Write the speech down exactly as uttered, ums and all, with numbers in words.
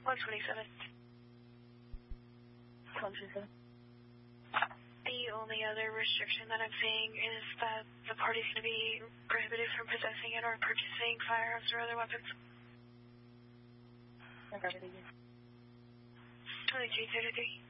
one twenty-seven. one twenty-seven. The only other restriction that I'm seeing is that the party's going to be prohibited from possessing and or purchasing firearms or other weapons. Okay, thank you. twenty-two thirty-three.